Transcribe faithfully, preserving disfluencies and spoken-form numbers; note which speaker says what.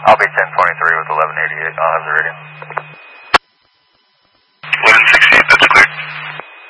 Speaker 1: I'll be ten twenty-three with eleven eighty-eight. I'll have the radio.